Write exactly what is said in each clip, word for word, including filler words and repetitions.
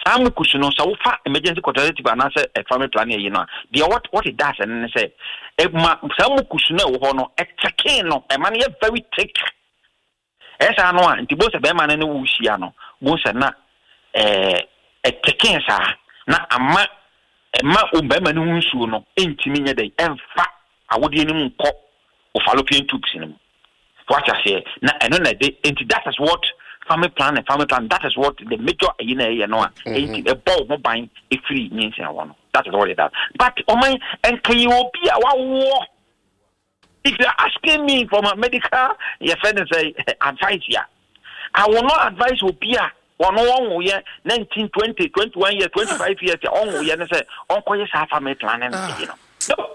I'm kusuno so far emergency contraceptive and answer a family planning, you know. The what what it does and say if my some kusuno no a check no a man very thick. As I know, and the boss of Beman and Wusiano, boss and not a check sa na a ma a ma umbeman unsuno, intimate day, and fat. I would even call of fallopian tubes in him. What I say, na and on a day, and that is what. Family plan and family plan. That is what the major you know, you know, a ball not buying a free means in one. That is all it does. But oh my, and can you be a war? If you're asking me from a medical, your friend say advice here. I will not advise you be a one on year, nineteen, twenty, twenty-one years, twenty-five years, on year, and say, Uncle, yes, have family plan and you know. No.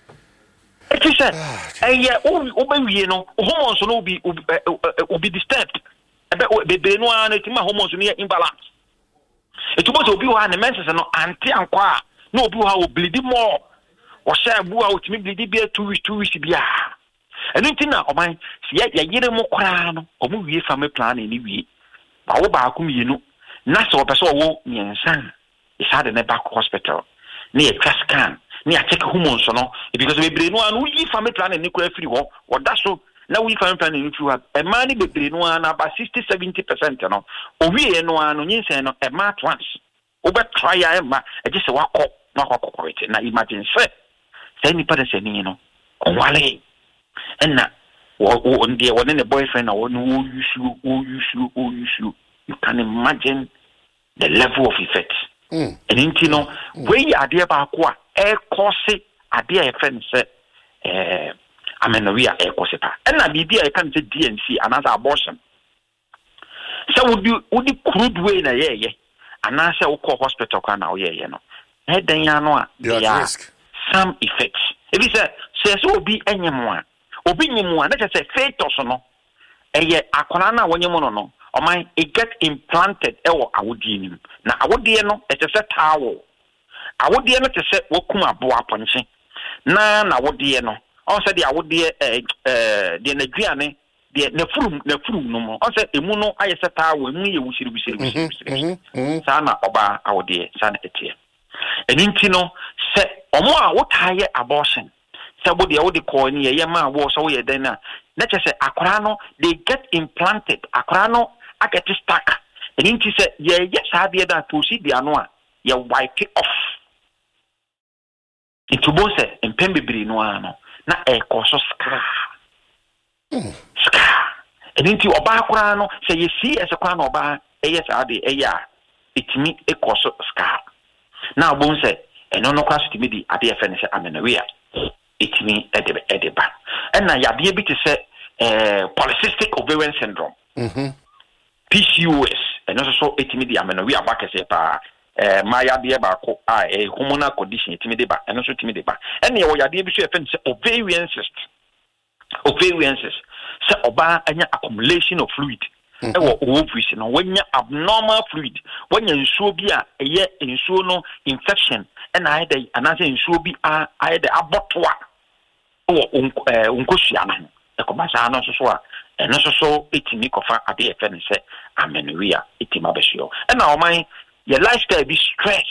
It is a yeah, oh, you know, hormones will be will be disturbed. Bebe no an etima hormones near imbalance. It was obi wa na menses no anti ankwa na obi wa o bleed more. O sha bu a otimi bleed be two weeks two weeks bia. Enu ntina o man se ya yire mo kra no o mu wie family plan ni wie. Ba wo ba akum yinu na se o pese o wo miensan. Is had in a back hospital. Near test scan. Near check hormones no because bebe no an we family plan ni kra free wo. What that so now we find planning if you have a money be no about sixty to seventy percent no o we no anu yin say no e mat once obe try ya ma e just wa ko na ko ko it na imagine say say ni pa de say ni no onwale enna wo on dey one the boyfriend na one wo use wo use wo use you can imagine the level of effect mm. and you know mm. we ade ba ko a e cause ade e friend say eh amenorrhea ekosipa and na bibia e kan say D N C another abortion so would you would the crude way na ye ye anase wo call hospital kan na wo ye ye no e dan ya no a there some effects if you say say so obi enyemo a obi nyemo a na say fetus no e ye akona na wonyemo no no o man it get implanted e wo awodie nim na awodie no e say towel awodie no te say wo kuma bo aponche na na awodie no on said the awodie eh eh the naduane the na furum na furum no mo on said emu no ayese towel emu ye wusiri wusiri wusiri sa na oba awodie sa na etie eninti no se omo a wotaye abortion se bo de wodi ko ni ye ma wo so ye den na na che se akora no they get implanted akora no get stuck eninti se ye ye sa de da to si dia no a ye wipe it off itubo se empembe biri no ano na e koso skra skra eninti oba akora no se ye si ese kwa no oba eye sa de eya itimi e koso skra na obon se eno no kwa sutimi di ade e fe ne se amenorrhea itimi e de e de ba na ya de bi te se eh polycystic ovarian syndrome mhm P C O S eno so so itimi di amenorrhea ba kese pa eh maya de ba ko a e hormonal condition itimi de ba eno so itimi de ba ene ye wo ya de bi so e fe ne se ovarian cyst ovarian cyst se oba anya accumulation of fluid e wo ovaries no wanya abnormal fluid wanya nsuo bi a eye nsuo no infection and I dey anase nsuo bi a I dey abotoa wo unkosua na e ko ba sa no so so a eno so so etimi kofa ade e fe ne se amenorrhea etima besio and na o man your lifestyle be stress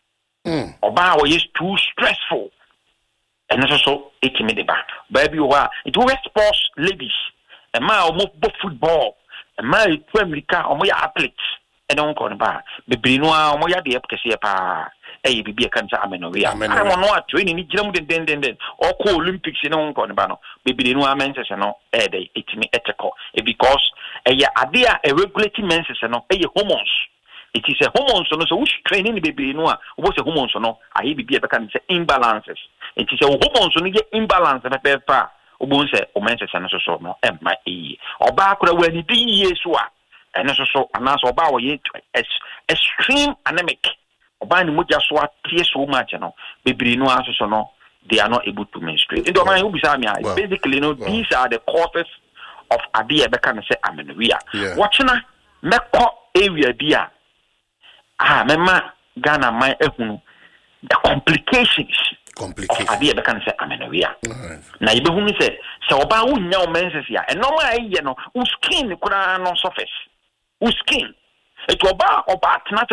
mm oba wo is too stressful and so so etimi de ba baby wa it will sports ladies e ma o mo football e ma e tu America o mo ya athletes e don ko ba bebiri no a o mo ya de epkese pa e bibi e kan sa amenorrhea I want no training ni gira mu den den den o ko Olympics ni on ko ba no bebiri no a menses no e de etimi eteko e because e ya ade a regulating menses no e hormones. It is a hormones no so which training the baby no wo say hormones no ayi bibi e beka say imbalances. It is a hormones no get imbalance e pe pa obo say o menses no so so no e ma e oba akura wa ni din yesu a ene so so anaso oba wo ye extreme anemic oba ni moja so atie so much no baby no aso so no they are not able to menstruate. Into man who be say me basically no these are the causes of ade e beka say amenorrhea. Watching meko area dia ah mema Ghana my ehunu the complications complications of ade be kan say amenorrhea na ibe hunu say se oba wunya o menses ya e normal aye no u skin kura no surface u skin e to oba oba tena